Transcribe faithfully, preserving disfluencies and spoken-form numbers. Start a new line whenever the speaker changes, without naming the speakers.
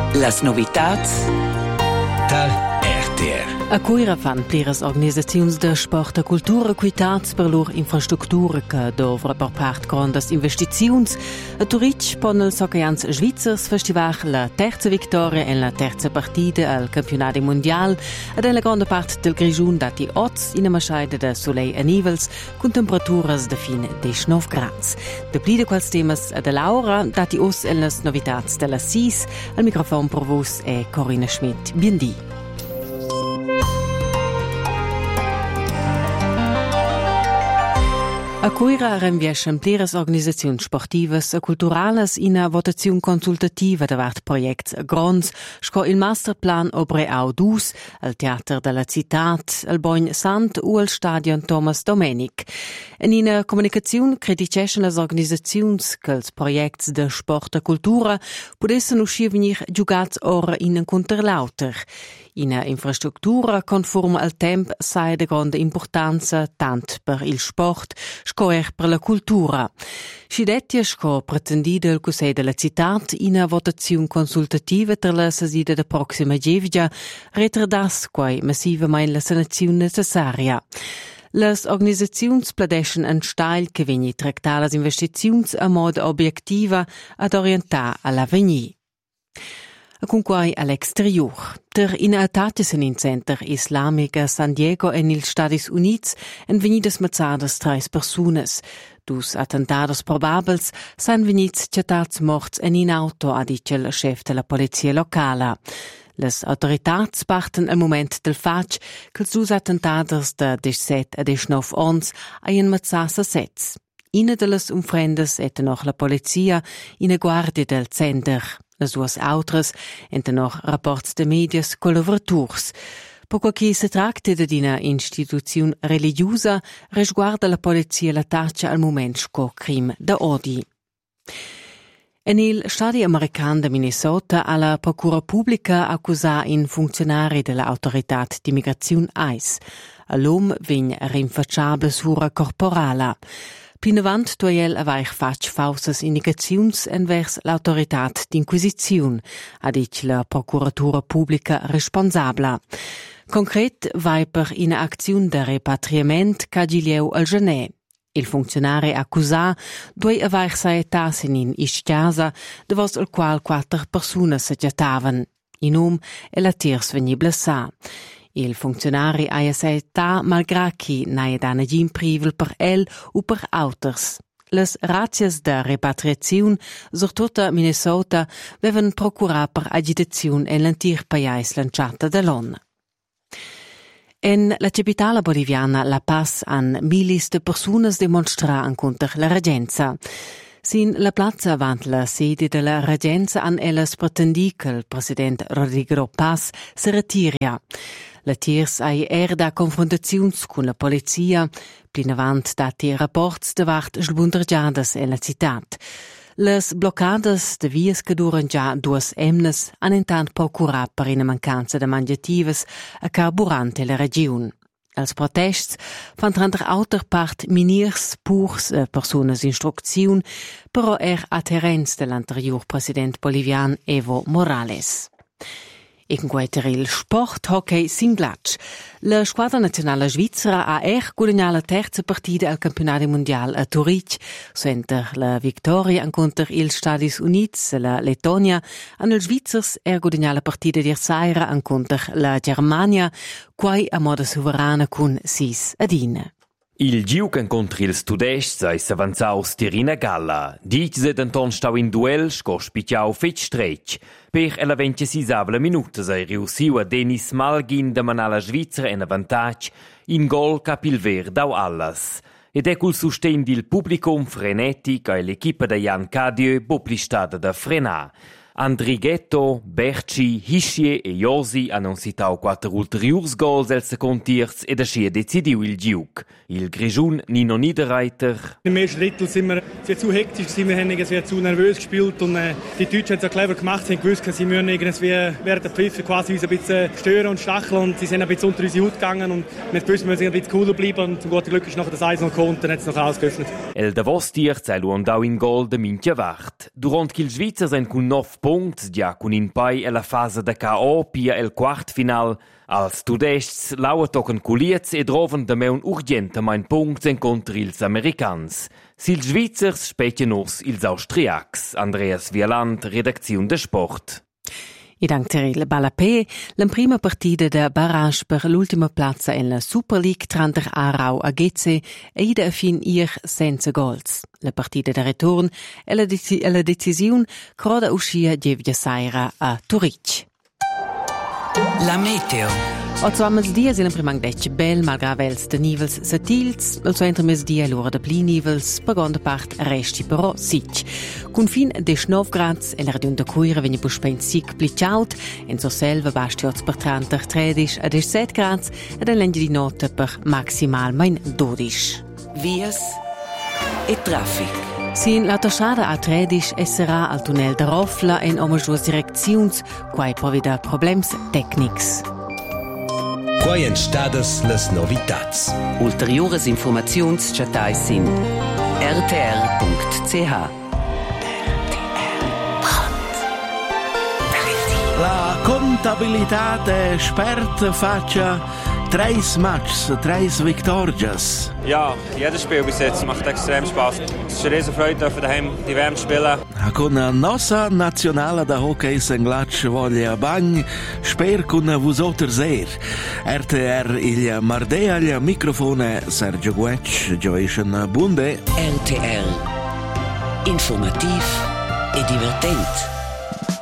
Las novitats
tal R T R.
A Cuira fan pliras organisaziuns de sport e cultura quitats per lor infrastructura che dovra per part grandes investiziuns. A Turic pon els hockeyans Svizzers festivar la terza vittoria e la terza partida al campionati mondial ed è la grande parte del Grigiun dati oz in una maschaida de solei e nivels con temperaturas de fin diciannove grads. De pli de quals temas de Laura dati os e las novitats de la S I S. Al microfon per vos è Corinna Schmidt. Biendi. A Cuira renvieschen pliras organisaziuns sportivas e culturales ina votaziun consultativa davart projects grons, sco il masterplan Obreau dus, al Teater della Citat, al Bogn Sant u al Stadion Thomas Domenic. En ina comunicaziun criticeschen las organisaziuns che els projects de sport e cultura podessen uscir venir giugats ora in encunter lauter. Ina infrastruttura conforme al temp sai de grande importanza tant per il sport, sco er per la cultura. Scidetti sco pretendida il Cusei della Citat ina votaziun consultativa ter la sesida de proxima gevgia retardas quai massivamain la sanaziun necessaria. Las organisaziuns pladeschen en stail che vegni tractar las investiziuns a modo objektiva ad orientar all'avenir. Con quai all'exterior. Ter in atates in Center Islamica San Diego en il Stadis Units en venidas mazzadas trais personas. Dus attentados probabels san venits cetats morts en in auto, ha dice il chef della polizia locala. Les autoritats parten al moment del fac che els dus attentados de diciassette a diciannove ons haien mazzats a sets. Ina de les umfrendes ette noch la polizia in a guardia del center. Les duas autres enten noch rapports de medias collaborators. Poco che si tracti di una istituzione religiosa, resguarda la polizia la taccia al moment sco crim da odi. En il Stato americano di Minnesota alla procura pubblica accusa in funzionari dell'autorità di immigrazione I C E. All'uomo vegn rinfacciabile sura corporala. Plinavant toiel avaich fatg fausas indicaziuns envers l'autoritat d'inquisiziun, ha dit la procuratura pubblica responsabla. Concret vai per ina acziun de repatriament cagilieu al gener. Il funzionari accusà due avaich saetas in ischiasa, devos al qual quattro personas se giatavan. In um e la tiers vegni blessà. Il funzionari aia saetà malgrà chi naia dana gin privel per el u per auters. Les razzias de repatriaziun sur tutta Minnesota vevan procurà per agitaziun en l'antir paiais lanciata de l'on. En la capitala boliviana La Paz han milis de personas demonstrar contra la regenza. Sin la plaza avant la sede della regenza han ellas pretendi che il president Rodrigo Paz se retiria. La tiers ai er da confrontaziuns con la polizia, plinavant dati rapports davart sbundergiadas e la citat. Les bloccades de vies che duran già duas emnes han intant procurat per una mancanza de mangiatives a carburante la region. Els protests fan tranter auter part miniers purs e personas instrucziun, però er adherents dell'anterior president bolivian Evo Morales. E con questo il sport hockey singlatch. La squadra nazionale svizzera ha er guadagnato la terza partita al campionato mondiale a Turic. Center la vittoria contro il Stadis Units, la Lettonia, hanno i svizzers er guadagnato la partita di Saira contro la Germania, quai a modo sovrana con sis adine.
Il giucan contro il studest sei s'avanzaus tirina galla. Dic se denton stau in duel sco spiciau fetg stretg. Per la ventisisavla minuta sei riussiu a Denis Malgin da manala Svizzera en avantage in gol cap il ver dau allas. Ed è col sustegn del publicum frenetic e l'equipa da Jan Cadieu boplistata da frenar. Andrighetto, Berci, Hischier e Josi hanno citato quattro ulteriors goals al second tiers ed ascia decidiu il giuc. Il Grigiun Nino Niederreiter.
Im ersten Drittel sind wir sehr zu hektisch gewesen, wir haben irgendwie zu nervös gespielt und äh, die Deutschen haben es auch clever gemacht, sie haben gewusst, sie müssen irgendwie während der Pfiffe quasi uns ein bisschen stören und stacheln und sie sind ein bisschen unter unsere Haut gegangen und wir wussten, wir müssen ein bisschen cooler bleiben und zum guten Glück ist nachher das eins noch gekommen und dann hat es noch ausgeöffnet.
El Davos tiers è luandau in gol de minchia vart. Durant qu'il Schweizer sind con nov punti, già con in pai e la fase da K O pia el quart final. Als tudests laua tochen culiez e droven da me un urgentamain punct encontri ils americans. Sil Schweizers spetien us ils Austriacs. Andreas Wieland, Redaktion de Sport.
I dank Teril Balapé, la prima partida da barrage per l'ultima plazza in la Super League tranter Aarau a Geze e ida a fin ir senza gols. La partida da return e la, deci- e la decisione croda uscia Gevia Saira a Turic.
La meteo.
Oggi a mezdia in prima angdecce bel, malgrado els de nivels satils, al centro mezdia l'ora de pli nivels, pagando part resti però sic. Con fin diciannove gradi e la regione de Cuira vegna buspen sic pli ciaut, in so selva basti oggi per trenta tredici a diciassette gradi ed in di notte per maximal main dodici.
Vias e traffic.
Sin l'autostrada A tredici esserà al tunnel de Rofla in omagios direcziuns, quai provida problems tecnics.
Quai en stadas las novitats.
Ulteriores informaziuns chatai sin r t r punct c h.
La contabilità de Spert faccia treis matchs, treis victorias.
Ja, jedes Spiel bis jetzt macht extrem Spaß. Es ist eine riesen Freude, für daheim die W M zu spielen.
Con la nostra nazionale da hockey senglatsch voglia bagn, sper con vos otters er. R T R il mardea al microfone Sergio Guetsch, Joischen Bunde.
R T R. Informativ e divertent.